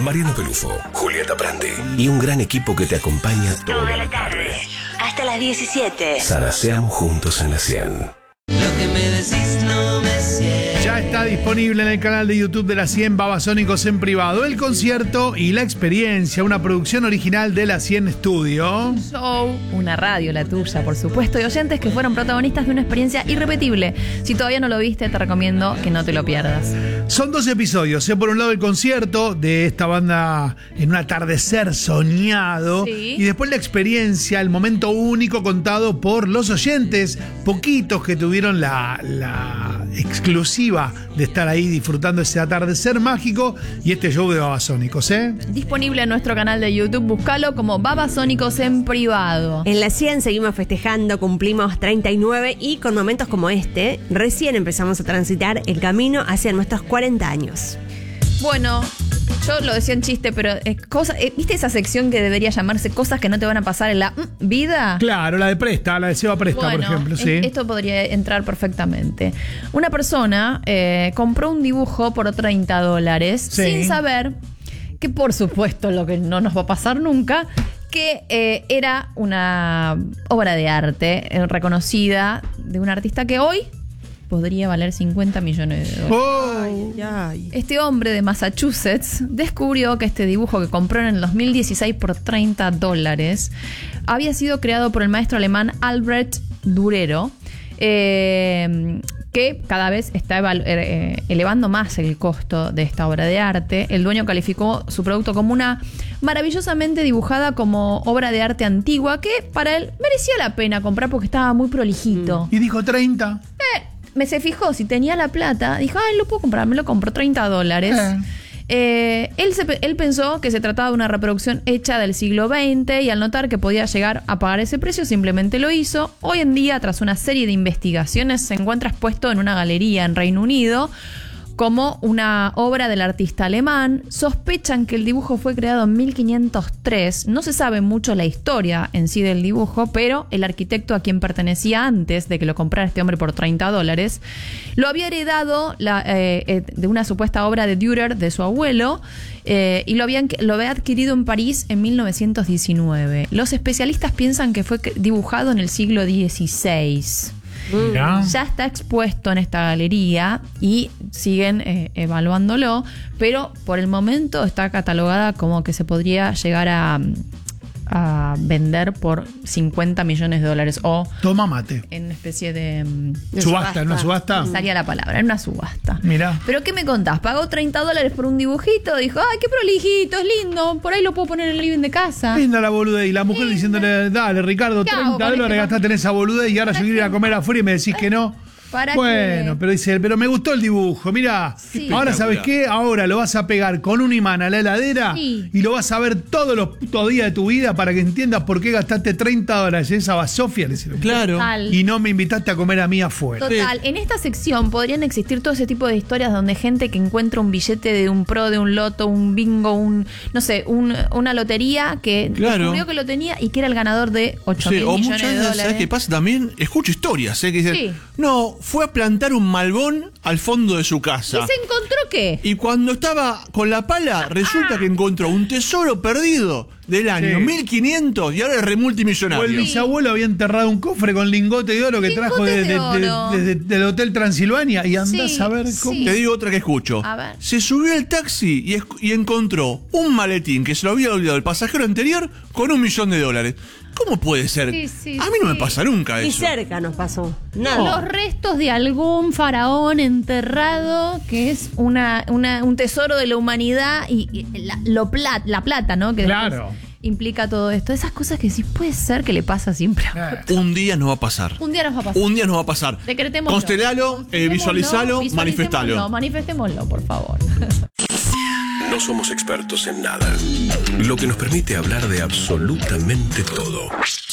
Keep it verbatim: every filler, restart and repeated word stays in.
Mariano Pelufo, Julieta Prandi y un gran equipo que te acompaña toda la tarde. Hasta las diecisiete. Zaraseamos juntos en la cien. Lo que me decís no me cierra. Ya está disponible en el canal de YouTube de la cien, Babasónicos en privado, el concierto y la experiencia, una producción original de la cien Studio. Show, una radio, la tuya, por supuesto, y oyentes que fueron protagonistas de una experiencia irrepetible. Si todavía no lo viste, te recomiendo que no te lo pierdas. Son dos episodios, ¿eh? Por un lado el concierto de esta banda en un atardecer soñado, Sí. y después la experiencia, el momento único contado por los oyentes, poquitos que tuvieron la, la exclusiva de estar ahí disfrutando ese atardecer mágico y este show de Babasónicos, ¿eh? Disponible en nuestro canal de YouTube, búscalo como Babasónicos en privado. En la cien seguimos festejando, cumplimos treinta y nueve y con momentos como este, recién empezamos a transitar el camino hacia nuestros cuarenta años. Bueno, yo lo decía en chiste, pero es cosa, eh, ¿viste esa sección que debería llamarse cosas que no te van a pasar en la mm, vida? Claro, la de Presta, la de Seba Presta, Bueno, por ejemplo, sí. es- esto podría entrar perfectamente. Una persona eh, compró un dibujo por treinta dólares Sí. sin saber que, por supuesto, lo que no nos va a pasar nunca, que eh, era una obra de arte eh, reconocida de un artista que hoy podría valer cincuenta millones de dólares. Oh. Este hombre de Massachusetts descubrió que este dibujo que compró en el dos mil dieciséis por treinta dólares había sido creado por el maestro alemán Albrecht Durero, eh, que cada vez está evalu- eh, elevando más el costo de esta obra de arte. El dueño calificó su producto como una maravillosamente dibujada como obra de arte antigua que para él merecía la pena comprar porque estaba muy prolijito. Y dijo treinta. Eh, me se fijó, si tenía la plata, dijo, ay, lo puedo comprar, me lo compro, treinta dólares. Eh. Eh, él, se, él pensó que se trataba de una reproducción hecha del siglo veinte y al notar que podía llegar a pagar ese precio, simplemente lo hizo. Hoy en día, tras una serie de investigaciones, se encuentra expuesto en una galería en Reino Unido como una obra del artista alemán. Sospechan que el dibujo fue creado en mil quinientos tres. No se sabe mucho la historia en sí del dibujo, pero el arquitecto a quien pertenecía antes de que lo comprara este hombre por treinta dólares, lo había heredado la, eh, eh, de una supuesta obra de Dürer de su abuelo, eh, y lo, habían, lo había adquirido en París en mil novecientos diecinueve. Los especialistas piensan que fue dibujado en el siglo dieciséis. Mirá. Ya está expuesto en esta galería y siguen eh, evaluándolo, pero por el momento está catalogada como que se podría llegar a, a vender por cincuenta millones de dólares o Toma mate. en una especie de... mm, De Subasta, ¿en una subasta? Salía la palabra, en una subasta. Mirá. ¿Pero qué me contás? ¿Pagó treinta dólares por un dibujito? Dijo, ay, qué prolijito, es lindo, por ahí lo puedo poner en el living de casa. Linda la boludez. Y la mujer diciéndole, dale, Ricardo, ¿Qué hago treinta con dólares este gastaste en esa boludez y ahora yo quiero ir a comer afuera y me decís que no. ¿Para Bueno, qué? pero dice, pero me gustó el dibujo. Mira, Sí. ahora sabes qué, ahora lo vas a pegar con un imán a la heladera Sí. y lo vas a ver todos los putos días de tu vida para que entiendas por qué gastaste treinta dólares en esa basofia. Le dice, Claro. Total. y no me invitaste a comer a mí afuera. Total, en esta sección podrían existir todo ese tipo de historias donde gente que encuentra un billete de un pro, de un loto, un bingo, un no sé, un, una lotería que Claro. descubrió que lo tenía y que era el ganador de ocho Sí, mil o millones muchas de veces, dólares. ¿sabes qué pasa también? Escucho historias, ¿eh? Que dicen, Sí. no, fue a plantar un malbón al fondo de su ¿Y casa. se encontró qué? Y cuando estaba con la pala, resulta que encontró un tesoro perdido del año Sí. mil quinientos y ahora es O el remultimillonario. bisabuelo había enterrado un cofre con lingote de oro que Lingotes trajo de- de de- de- oro. desde del Hotel Transilvania y andás Sí, a ver sí. cómo. Te digo otra que escucho. A ver. Se subió al taxi y, esc- y encontró un maletín que se lo había olvidado el pasajero anterior con un millón de dólares. ¿Cómo puede ser? Sí, sí, a mí no sí. me pasa nunca Y eso. cerca nos pasó. Nada. Los restos de algún faraón enterrado que es una, una- un tesoro de la humanidad y, y la, lo plat- la plata, ¿no? Que después Claro. implica todo esto. Esas cosas que sí puede ser que le pasa siempre a Eh. otro. Un día nos va a pasar. Un día nos va a pasar. Un día nos va a pasar. Decretémoslo. Constelalo, eh, Consteltémoslo, visualizalo, visualicémoslo, manifestalo. Manifestémoslo, por favor. No somos expertos en nada, lo que nos permite hablar de absolutamente todo.